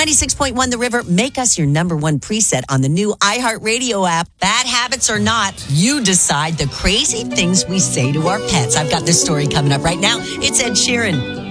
96.1 The River, make us your number one preset on the new iHeartRadio app. Bad habits or not, you decide the crazy things we say to our pets. I've got this story coming up right now. It's Ed Sheeran.